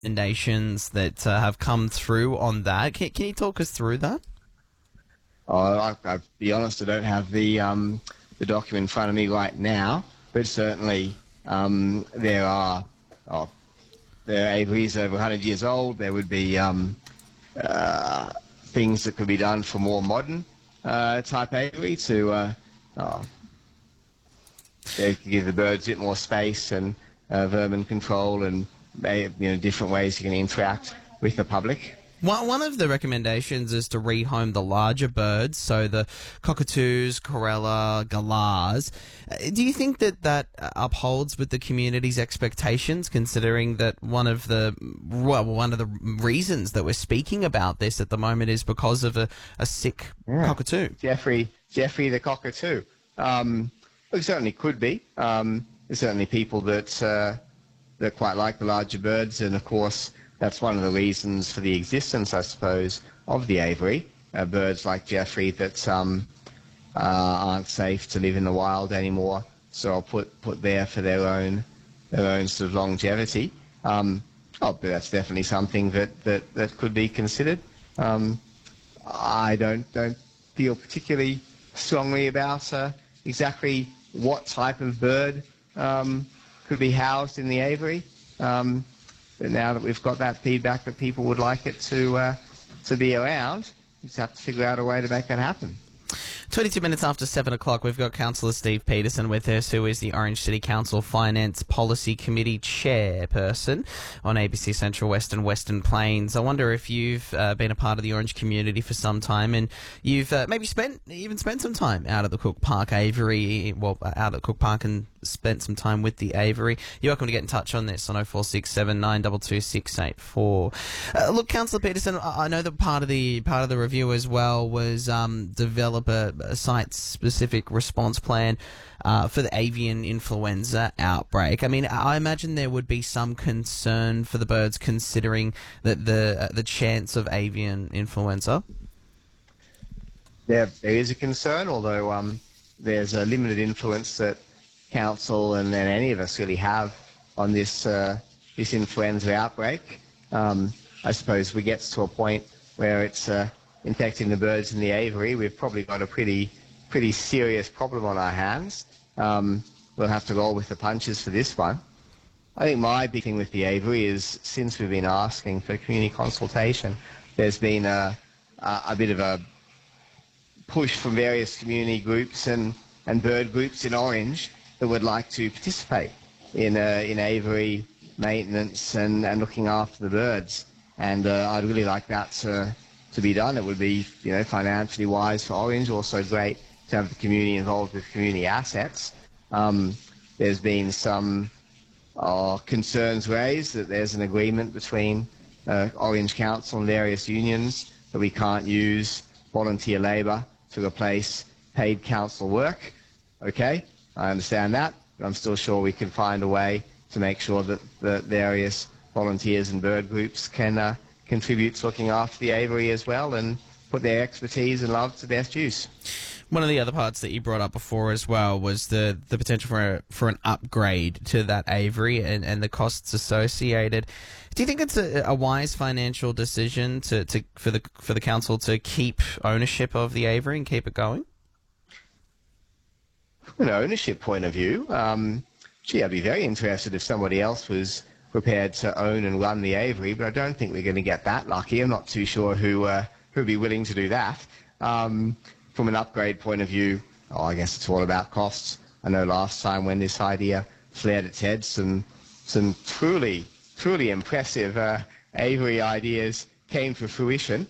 recommendations that have come through on that. Can you talk us through that? I'll be honest, I don't have the document in front of me right now, but certainly there are aviaries over 100 years old. There would be things that could be done for more modern type aviary to give the birds a bit more space and vermin control and different ways you can interact with the public. One of the recommendations is to rehome the larger birds, so the cockatoos, corella, galahs. Do you think that upholds with the community's expectations, considering that one of the reasons that we're speaking about this at the moment is because of a sick cockatoo? Jeffrey the cockatoo. It certainly could be. There's certainly people that quite like the larger birds, and of course that's one of the reasons for the existence, I suppose, of the aviary. Birds like Jeffrey that aren't safe to live in the wild anymore, so I'll put there for their own sort of longevity. But that's definitely something that could be considered. I don't feel particularly strongly about exactly what type of bird could be housed in the aviary. But now that we've got that feedback that people would like it to be around, we just have to figure out a way to make that happen. 22 minutes after 7 o'clock, we've got Councillor Steve Peterson with us, who is the Orange City Council Finance Policy Committee chairperson on ABC Central West and Western Plains. I wonder if you've been a part of the Orange community for some time, and you've maybe spent some time out at the Cook Park Aviary, out at Cook Park, and spent some time with the aviary. You're welcome to get in touch on this on 0467 922 684. Look, Councillor Peterson, I know that part of the review as well was develop a site-specific response plan for the avian influenza outbreak. I mean, I imagine there would be some concern for the birds, considering that the chance of avian influenza. There is a concern, although there's a limited influence that Council and then any of us really have on this influenza outbreak. I suppose we get to a point where it's infecting the birds in the aviary. We've probably got a pretty serious problem on our hands. We'll have to roll with the punches for this one. I think my big thing with the aviary is, since we've been asking for community consultation, there's been a bit of a push from various community groups and bird groups in Orange that would like to participate in aviary maintenance and looking after the birds. And I'd really like that to be done. It would be, financially wise for Orange, also great to have the community involved with community assets. There's been some concerns raised that there's an agreement between Orange Council and various unions that we can't use volunteer labour to replace paid council work. Okay, I understand that, but I'm still sure we can find a way to make sure that the various volunteers and bird groups can contribute to looking after the aviary as well and put their expertise and love to best use. One of the other parts that you brought up before as well was the potential for an upgrade to that aviary and the costs associated. Do you think it's a wise financial decision for the council to keep ownership of the aviary and keep it going? From an ownership point of view, I'd be very interested if somebody else was prepared to own and run the aviary, but I don't think we're going to get that lucky. I'm not too sure who'd be willing to do that. From an upgrade point of view, I guess it's all about costs. I know last time when this idea flared its head, some truly impressive aviary ideas came to fruition.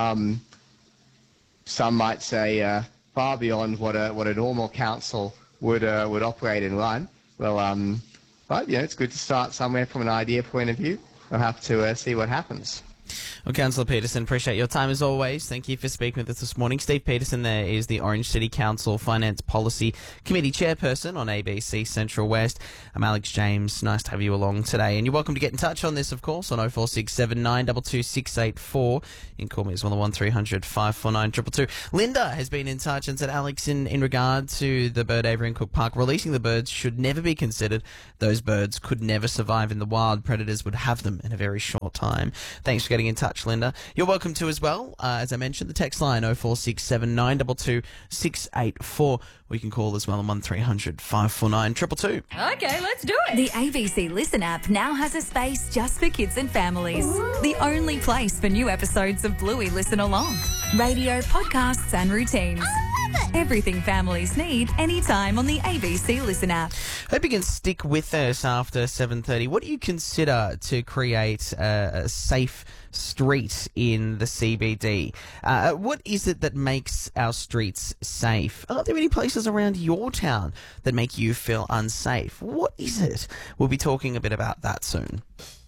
Some might say far beyond what a normal council would operate and run. Well, but it's good to start somewhere from an idea point of view. We'll have to see what happens. Well, Councillor Peterson, appreciate your time as always. Thank you for speaking with us this morning. Steve Peterson there is the Orange City Council Finance Policy Committee Chairperson on ABC Central West. I'm Alex James. Nice to have you along today. And you're welcome to get in touch on this, of course, on 0467 22684. You can call me as well on 1300 549 222. Linda has been in touch and said, Alex, in regard to the bird aviary in Cook Park, releasing the birds should never be considered. Those birds could never survive in the wild. Predators would have them in a very short time. Thanks for getting in touch, Linda. You're welcome to as well. As I mentioned, the text line 0467 922 684. We can call as well on 1300 549 222. Okay, let's do it. The ABC Listen app now has a space just for kids and families. The only place for new episodes of Bluey Listen Along. Radio, podcasts and routines. Everything families need anytime on the ABC Listen app. Hope you can stick with us after 7:30. What do you consider to create a safe street in the CBD? What is it that makes our streets safe? Are there any places around your town that make you feel unsafe? What is it? We'll be talking a bit about that soon.